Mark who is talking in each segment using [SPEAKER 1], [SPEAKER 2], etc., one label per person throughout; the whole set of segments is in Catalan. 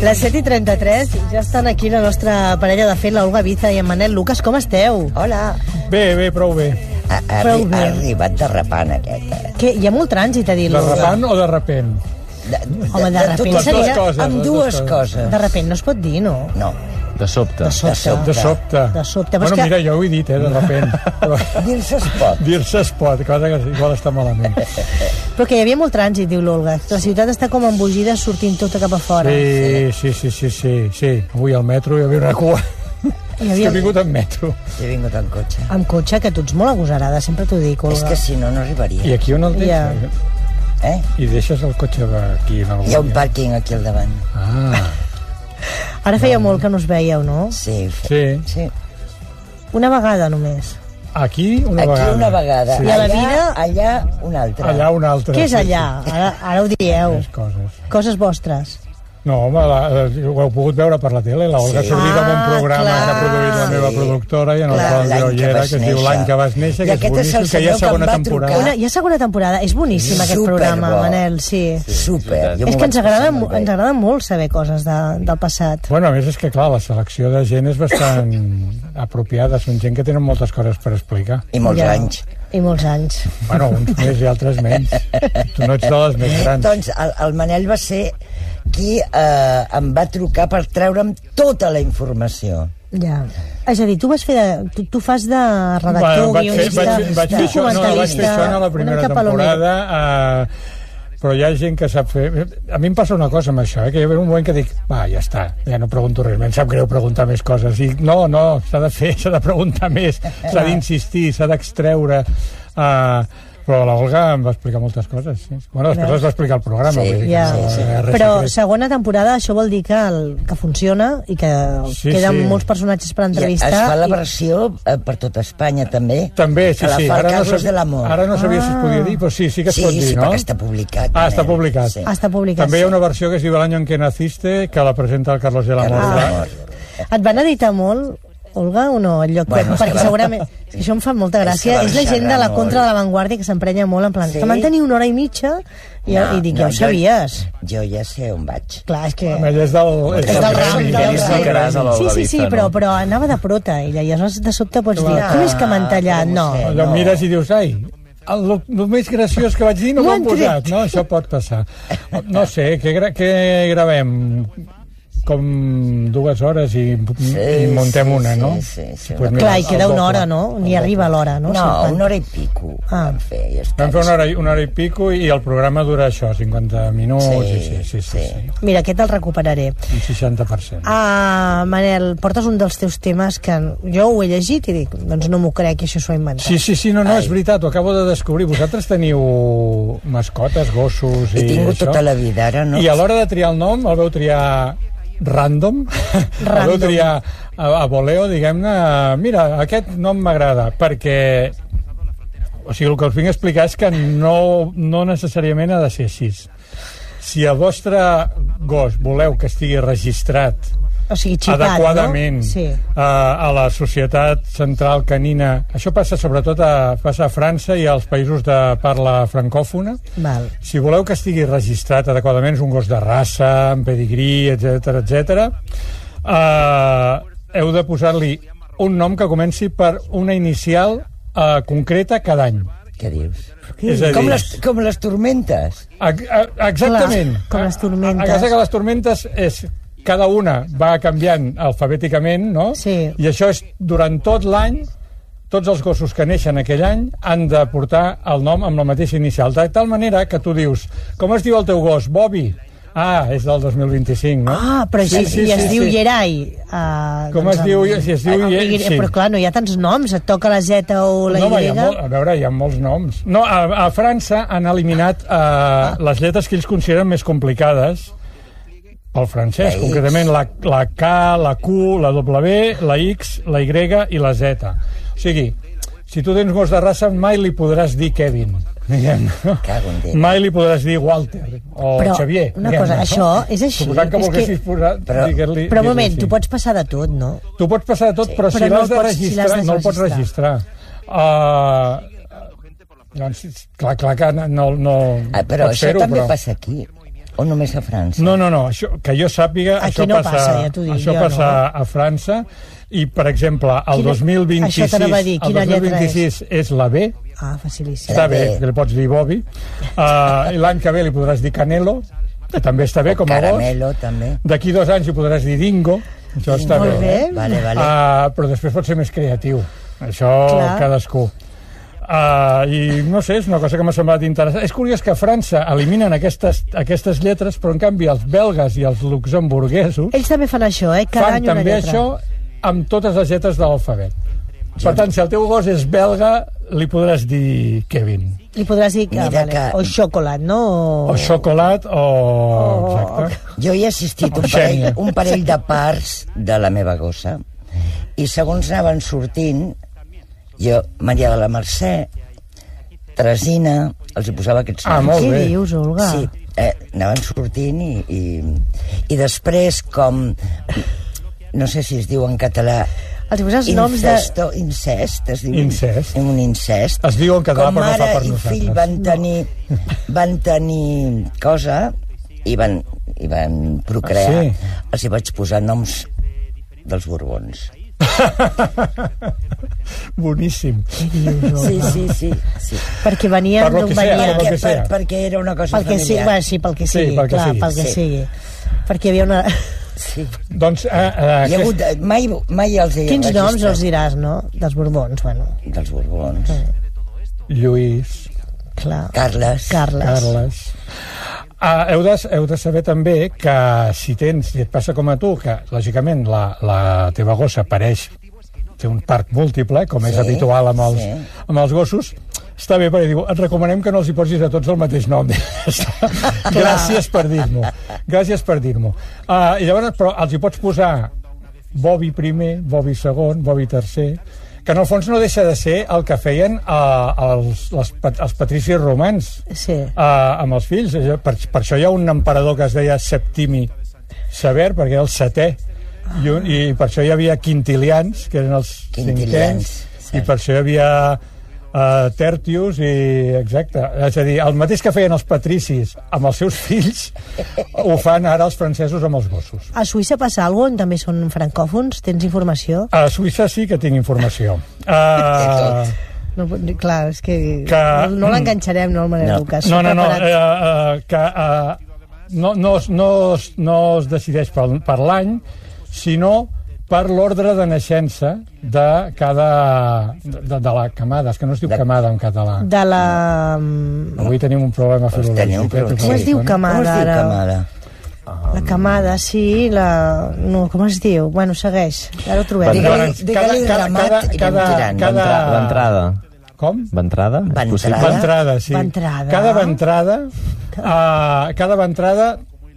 [SPEAKER 1] Les 7:33, ja estan aquí la nostra parella de fet, l'Olga Viza i en Manel Lucas. Com esteu?
[SPEAKER 2] Hola.
[SPEAKER 3] Bé, prou bé.
[SPEAKER 2] Ha arribat derrapant aquest.
[SPEAKER 1] Què, hi ha molt trànsit, a dir l'Olga.
[SPEAKER 3] Derrapant o de repent?
[SPEAKER 1] Home, de repent seria...
[SPEAKER 2] Amb dues coses.
[SPEAKER 1] De repent no es pot dir, no?
[SPEAKER 2] No.
[SPEAKER 4] De sobte.
[SPEAKER 3] De sobte. Bueno, mira, jo ho he dit, de repent.
[SPEAKER 2] Dir-se es pot.
[SPEAKER 3] Dir-se es pot, cosa que igual està malament.
[SPEAKER 1] Però que hi havia molt trànsit, diu l'Olga. La ciutat està com embogida, sortint tota cap a fora.
[SPEAKER 3] Sí. Avui al metro hi havia una cua. He vingut en metro.
[SPEAKER 2] He vingut en cotxe.
[SPEAKER 1] Amb cotxe, que tu ets molt agosarada, sempre t'ho dic, Olga.
[SPEAKER 2] És que si no, no arribaria.
[SPEAKER 3] I aquí on el deixes? I deixes el cotxe aquí en algun
[SPEAKER 2] Hi ha un pàrquing aquí al davant.
[SPEAKER 1] Ara feia molt que no us veieu, no?
[SPEAKER 2] Sí.
[SPEAKER 1] Una vegada només.
[SPEAKER 3] Aquí una vegada.
[SPEAKER 1] I a la vida?
[SPEAKER 2] Allà una altra.
[SPEAKER 3] Allà una altra.
[SPEAKER 1] Què és allà? Ara ho dieu. Coses vostres.
[SPEAKER 3] No, home, ho heu pogut veure per la tele. L'Olga ha sortit amb un programa que ha produït la meva productora i en el qual jo hi era, que es diu L'any que vas néixer, que és boníssim, que hi ha segona temporada.
[SPEAKER 1] Hi ha segona temporada. És boníssim aquest programa, Manel, sí.
[SPEAKER 2] Super.
[SPEAKER 1] És que ens agrada molt saber coses del passat.
[SPEAKER 3] Bueno, a més és que, clar, la selecció de gent és bastant apropiada. Són gent que tenen moltes coses per explicar.
[SPEAKER 2] I molts anys.
[SPEAKER 1] I molts anys.
[SPEAKER 3] Bueno, uns més i altres menys. Tu no ets de les més grans.
[SPEAKER 2] Doncs el Manel va ser qui em va trucar per treure'm tota la informació.
[SPEAKER 1] Ja. És a dir, tu fas de redactor, guionista,
[SPEAKER 3] vaig fer això a la primera temporada, però hi ha gent que sap fer... A mi em passa una cosa amb això, que hi ha un moment que dic, va, ja està, ja no pregunto res, em sap greu preguntar més coses. I no, s'ha de fer, s'ha de preguntar més, s'ha d'insistir, s'ha d'extreure... Però l'Olga em va explicar moltes coses. Sí. Bueno, després les va explicar el programa.
[SPEAKER 1] Però segona temporada, això vol dir que funciona i que queden molts personatges per entrevistar.
[SPEAKER 2] Es fa la versió per tot Espanya, també.
[SPEAKER 3] També, sí.
[SPEAKER 2] Ara
[SPEAKER 3] no sabia si es podia dir, però sí que es pot dir, no?
[SPEAKER 2] Sí, perquè està publicat.
[SPEAKER 3] Està publicat.
[SPEAKER 1] Està publicat.
[SPEAKER 3] També hi ha una versió que es diu L'any en què naciste, que la presenta el Carlos de la Morla.
[SPEAKER 1] Et van editar molt, Olga, o no? El lloc web, perquè segurament... Això em fa molta gràcia. És la gent de la contra de l'avantguàrdia que s'emprenya molt en plan... Que van tenir 1 hora i mitja i dic, ja ho sabies.
[SPEAKER 2] Jo ja sé on vaig.
[SPEAKER 1] Clar, és que...
[SPEAKER 3] És del
[SPEAKER 1] ram. Sí, però anava de prota i aleshores de sobte pots dir, com és que m'han tallat? No.
[SPEAKER 3] Allò mires i dius, ai, el més graciós que vaig dir no m'ho han posat, no? Això pot passar. No sé, què gravem? Com 2 hores i muntem una, no?
[SPEAKER 2] Sí.
[SPEAKER 1] Clar, i queda 1 hora, no? Ni arriba l'hora, no?
[SPEAKER 2] No, 1 hora i pico. Vam fer
[SPEAKER 3] 1 hora i pico i el programa dura això, 50 minuts. Sí.
[SPEAKER 1] Mira, aquest el recuperaré.
[SPEAKER 3] Un 60%.
[SPEAKER 2] Manel,
[SPEAKER 1] portes un dels teus temes que jo ho he llegit i dic, doncs no m'ho crec, que això s'ho ha inventat.
[SPEAKER 3] Sí, no, és veritat, ho acabo de descobrir. Vosaltres teniu mascotes, gossos i
[SPEAKER 2] he tingut tota la vida, ara no.
[SPEAKER 3] I a l'hora de triar el nom, el veu triar random. Vau triar a voleo, diguem-ne, mira, aquest nom m'agrada, perquè o sigui, el que us vinc a explicar és que no necessàriament ha de ser així. Si el vostre gos voleu que estigui registrat,
[SPEAKER 1] o sigui, xipat,
[SPEAKER 3] adequadament,
[SPEAKER 1] no? Sí.
[SPEAKER 3] A la Societat Central Canina, això passa sobretot passa a França i als països de parla francòfona.
[SPEAKER 1] Val.
[SPEAKER 3] Si voleu que estigui registrat adequadament, és un gos de raça, amb pedigrí, etc. Heu de posar-li un nom que comenci per una inicial concreta cada any.
[SPEAKER 2] Què dius?
[SPEAKER 3] Com
[SPEAKER 2] les tormentes.
[SPEAKER 3] Exactament.
[SPEAKER 1] Clar, com les tormentes.
[SPEAKER 3] A casa que les tormentes és... Cada una va canviant alfabèticament, no?
[SPEAKER 1] Sí.
[SPEAKER 3] I això és durant tot l'any, tots els gossos que neixen aquell any han de portar el nom amb la mateixa inicial. De tal manera que tu dius, com es diu el teu gos? Bobby? És del 2025, no?
[SPEAKER 1] Però si es diu Yeray...
[SPEAKER 3] Com es diu? Si es diu Yeray, sí.
[SPEAKER 1] Però clar, no hi ha tants noms, et toca la Z o la Y...
[SPEAKER 3] A veure, hi ha molts noms. No, a França han eliminat les lletres que ells consideren més complicades, pel francès, concretament la K, la Q, la W, la X, la Y i la Z. O sigui, si tu tens gos de raça, mai li podràs dir Kevin, diguem-ne. Mai li podràs dir Walter o Xavier.
[SPEAKER 1] Però una cosa, això és així.
[SPEAKER 3] Suposant que volguessis posar...
[SPEAKER 1] Però un moment, tu pots passar de tot, no?
[SPEAKER 3] Tu pots passar de tot, però si l'has de registrar, no el pots registrar. Doncs, clar que no
[SPEAKER 2] però això també passa aquí. O només a França?
[SPEAKER 3] No, això, que jo sàpiga,
[SPEAKER 1] Aquí no passa, ja t'ho dic,
[SPEAKER 3] això
[SPEAKER 1] jo
[SPEAKER 3] passa
[SPEAKER 1] no.
[SPEAKER 3] a França, i, per exemple, el 2026,
[SPEAKER 1] això t'anava a dir, quina lletra
[SPEAKER 3] 2026 és la B,
[SPEAKER 1] Ah, facilíssim.
[SPEAKER 3] està bé, que li pots dir Bobby, i l'any que ve li podràs dir Canelo, que també està bé, com a gos.
[SPEAKER 2] Caramelo, també.
[SPEAKER 3] D'aquí 2 anys hi podràs dir Dingo, això està
[SPEAKER 1] Molt bé.
[SPEAKER 2] Vale.
[SPEAKER 3] Però després pot ser més creatiu. Això
[SPEAKER 1] Clar.
[SPEAKER 3] cadascú. I no sé, és una cosa que m'ha semblat interessant. És curiós que a França eliminen aquestes lletres, però en canvi els belgues i els luxemburguesos
[SPEAKER 1] Ells també fan això, Cada
[SPEAKER 3] fan
[SPEAKER 1] any una
[SPEAKER 3] també
[SPEAKER 1] lletra.
[SPEAKER 3] això amb totes les lletres de l'alfabet. Per tant, si el teu gos és belga, li podràs dir Kevin.
[SPEAKER 1] Li podràs dir que,
[SPEAKER 2] Mira que-
[SPEAKER 1] o xocolat, no?
[SPEAKER 3] O xocolat, o... Exacte.
[SPEAKER 2] Jo hi he assistit un parell de parts de la meva gossa i segons anaven sortint, jo, Maria de la Mercè, Teresina, els hi posava aquests noms.
[SPEAKER 3] Molt
[SPEAKER 1] Què
[SPEAKER 3] bé.
[SPEAKER 1] dius, Olga?
[SPEAKER 2] Sí, anaven sortint i després com... No sé si es diu en català...
[SPEAKER 1] Els hi poses noms de...
[SPEAKER 2] Incest, es diu.
[SPEAKER 3] Incest.
[SPEAKER 2] Un incest.
[SPEAKER 3] Es diu en català,
[SPEAKER 2] com
[SPEAKER 3] però no fa
[SPEAKER 2] mare
[SPEAKER 3] per
[SPEAKER 2] i
[SPEAKER 3] nosaltres.
[SPEAKER 2] fill van tenir cosa i van procrear.
[SPEAKER 3] Sí.
[SPEAKER 2] Els hi vaig posar noms dels Borbons.
[SPEAKER 3] Boníssim.
[SPEAKER 2] Sí.
[SPEAKER 1] Perquè venien
[SPEAKER 3] Per lo
[SPEAKER 1] d'on
[SPEAKER 3] que sea,
[SPEAKER 1] venien.
[SPEAKER 3] per lo que sea.
[SPEAKER 2] Perquè era una cosa
[SPEAKER 1] Pel que sigui,
[SPEAKER 2] familiar.
[SPEAKER 1] bueno, sí, pel que sigui,
[SPEAKER 3] pel que
[SPEAKER 1] clar,
[SPEAKER 3] sigui.
[SPEAKER 1] pel que
[SPEAKER 2] Sí.
[SPEAKER 1] sigui. Perquè hi havia una...
[SPEAKER 2] Sí.
[SPEAKER 3] Doncs...
[SPEAKER 2] Hi ha hagut, mai els he
[SPEAKER 1] Quins noms
[SPEAKER 2] registrat.
[SPEAKER 1] els diràs, no? Dels Borbons, bueno.
[SPEAKER 2] Dels Borbons.
[SPEAKER 3] Lluís,
[SPEAKER 1] Clar.
[SPEAKER 2] Carles.
[SPEAKER 3] Carles... Heu de saber també que si et passa com a tu, que lògicament la teva gossa té un parc múltiple, com és
[SPEAKER 2] Sí,
[SPEAKER 3] habitual amb
[SPEAKER 2] sí.
[SPEAKER 3] els gossos, està bé perquè diu, et recomanem que no els hi posis a tots el mateix nom. Gràcies per dir-m'ho. Gràcies per dir-m'o. I llavors, però els hi pots posar Bobby primer, Bobby segon, Bobby tercer, que en el fons no deixa de ser el que feien els patricis romans
[SPEAKER 1] Sí.
[SPEAKER 3] amb els fills. Per això hi ha un emperador que es deia Septimi Sever, perquè era el setè, i per això hi havia quintilians, que eren els
[SPEAKER 2] Quintilians,
[SPEAKER 3] cinquens,
[SPEAKER 2] sí.
[SPEAKER 3] i per això hi havia Tertius, i exacte, és a dir, el mateix que feien els patricis amb els seus fills ho fan ara els francesos amb els gossos.
[SPEAKER 1] A Suïssa passa alguna cosa on també són francòfons? Tens informació?
[SPEAKER 3] A Suïssa sí que tinc informació.
[SPEAKER 1] No, clar, és que
[SPEAKER 3] Que-
[SPEAKER 1] no l'enganxarem, no, el Manel Lucas.
[SPEAKER 3] No,
[SPEAKER 1] Preparats.
[SPEAKER 3] no es decideix per l'any, sinó per l'ordre de naixença de cada... de la camada, és que no es diu camada en català.
[SPEAKER 1] De la...
[SPEAKER 3] Avui tenim un problema filològic.
[SPEAKER 2] tenim un problema.
[SPEAKER 1] Com es diu
[SPEAKER 2] Com
[SPEAKER 1] camada,
[SPEAKER 2] es diu
[SPEAKER 1] ara?
[SPEAKER 2] camada?
[SPEAKER 1] La camada, sí, No, com es diu? Bueno, segueix, ara ho trobem.
[SPEAKER 2] Digue-li ramat i anem tirant.
[SPEAKER 4] Ventrada.
[SPEAKER 3] Com?
[SPEAKER 4] Ventrada?
[SPEAKER 2] Ventrada.
[SPEAKER 4] És possible?
[SPEAKER 3] Ventrada, sí.
[SPEAKER 1] Ventrada.
[SPEAKER 3] Cada ventrada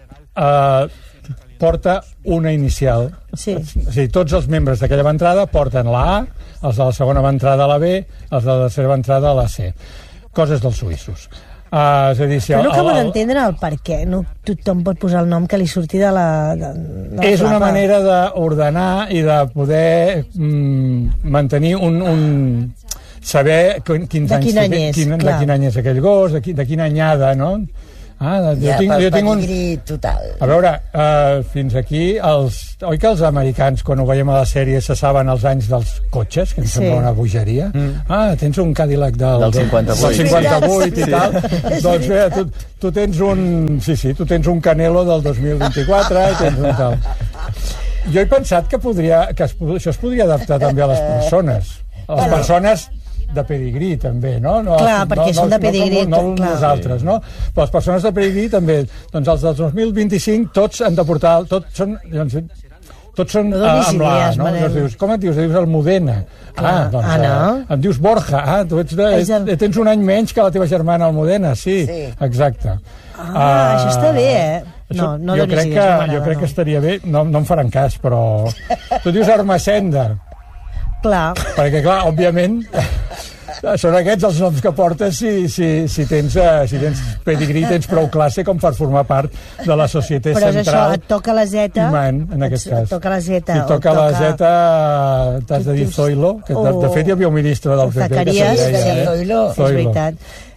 [SPEAKER 3] porta una inicial.
[SPEAKER 1] Sí.
[SPEAKER 3] O sigui, tots els membres d'aquella ventrada porten la A, els de la segona ventrada la B, els de la tercera ventrada la C. Coses dels suïssos. És a dir, si
[SPEAKER 1] Però no acabo d'entendre el per què. No tothom pot posar el nom que li surti de la
[SPEAKER 3] és una
[SPEAKER 1] flapa.
[SPEAKER 3] manera d'ordenar i de poder mantenir saber
[SPEAKER 1] De quin any és,
[SPEAKER 3] de
[SPEAKER 1] clar.
[SPEAKER 3] quin any és aquell gos, de quina anyada, no?
[SPEAKER 2] Ja, pel pedigrí total.
[SPEAKER 3] A veure, fins aquí, oi que els americans, quan ho veiem a la sèrie, se saben els anys dels cotxes, que em sembla una bogeria? Tens un Cadillac del
[SPEAKER 4] 58.
[SPEAKER 3] Del 58 i tal. Doncs bé, tu tens un... Sí, tu tens un Canelo del 2024 i tens un tal. Jo he pensat que això es podria adaptar també a les persones. A les persones de pedigrí, també, no?
[SPEAKER 1] Clar, perquè són de pedigrí,
[SPEAKER 3] No
[SPEAKER 1] clar.
[SPEAKER 3] nosaltres, no? Però les persones de pedigrí també. Doncs els del 2025 tots han de portar... Tots són
[SPEAKER 1] No donis
[SPEAKER 3] amb la A,
[SPEAKER 1] idees,
[SPEAKER 3] no?
[SPEAKER 1] Manel.
[SPEAKER 3] Llavors dius, com et dius? Dius Almudena. Doncs,
[SPEAKER 1] no?
[SPEAKER 3] em dius Borja. Tens un any menys que la teva germana Almudena, sí. Exacte.
[SPEAKER 1] Això està bé, No
[SPEAKER 3] jo
[SPEAKER 1] donis
[SPEAKER 3] crec
[SPEAKER 1] idees, no m'agrada,
[SPEAKER 3] jo crec
[SPEAKER 1] no.
[SPEAKER 3] que estaria bé, no em faran cas, però... Tu dius Armacenda,
[SPEAKER 1] Clar.
[SPEAKER 3] perquè, clar, òbviament, són aquests els noms que portes si tens pedigrí, tens prou classe com per formar part de la societat
[SPEAKER 1] Però és això,
[SPEAKER 3] central.
[SPEAKER 1] et toca la zeta...
[SPEAKER 3] Human, en aquest cas.
[SPEAKER 1] Et toca la zeta.
[SPEAKER 3] Si et toca la zeta, t'has de dir Zoilo, que de fet hi havia un ministre del PP que
[SPEAKER 1] Zacarías,
[SPEAKER 3] se'n deia,
[SPEAKER 2] Zoilo.
[SPEAKER 1] És veritat.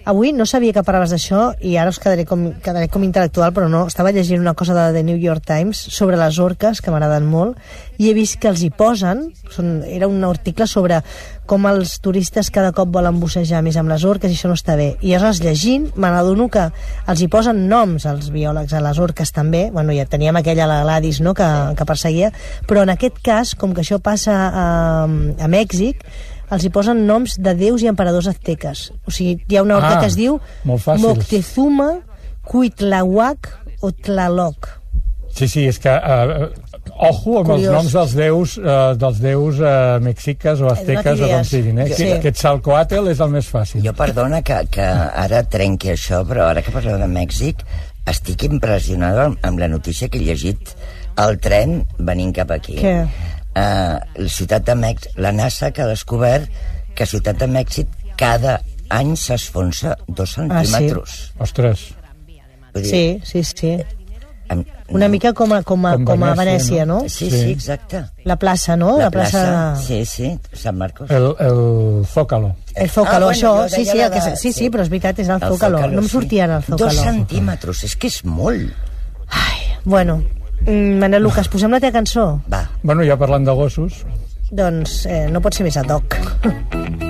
[SPEAKER 1] Avui no sabia que parlaves d'això i ara us quedaré com intel·lectual, però no, estava llegint una cosa de The New York Times sobre les orques, que m'agraden molt, i he vist que els hi posen, era un article sobre com els turistes cada cop volen bussejar més amb les orques i això no està bé. I aleshores llegint me n'adono que els hi posen noms als biòlegs, a les orques també, bueno, ja teníem aquella, la Gladys, no?, que perseguia, però en aquest cas, com que això passa a Mèxic, els hi posen noms de déus i emperadors azteques. O sigui, hi ha una orca que es diu Moctezuma, Cuitlahuac o Tlaloc.
[SPEAKER 3] Sí, és que ojo amb els noms dels déus mexiques o azteques o com siguin, eh? Sí. Quetzalcoatl és el més fàcil.
[SPEAKER 2] Jo, perdona que ara trenqui això, però ara que parleu de Mèxic estic impressionada amb la notícia que he llegit al tren venint cap aquí.
[SPEAKER 1] Què?
[SPEAKER 2] Ciutat de Mèxic, la NASA que ha descobert que Ciutat de Mèxic cada any s'esfonsa 2 centímetres.
[SPEAKER 3] Ostres.
[SPEAKER 1] Sí. Una mica com a Venècia, no?
[SPEAKER 2] Sí, exacte.
[SPEAKER 1] La plaça, no?
[SPEAKER 2] La plaça, sí, Sant Marcos.
[SPEAKER 3] El Zócalo.
[SPEAKER 1] El Zócalo, això, sí, però és veritat, és el Zócalo. No em sortia en el Zócalo.
[SPEAKER 2] 2 centímetres, és que és molt.
[SPEAKER 1] Ai, bueno, Manel Lucas, posem la teva cançó?
[SPEAKER 2] Va.
[SPEAKER 3] Bueno, ja parlant de gossos.
[SPEAKER 1] Doncs no pot ser més ad hoc.